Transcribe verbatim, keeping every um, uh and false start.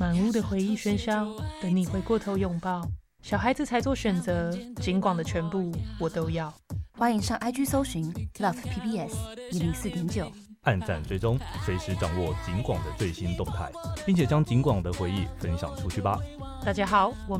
满屋的回忆喧嚣，等你回过头拥抱。小孩子才做选择，警广的全部我都要。 欢迎上 I G 搜寻 Love P P S 一零四点九， 按赞追踪，随时掌握警广的最新动态，并且将警广的回忆分享出去吧。 大家好，我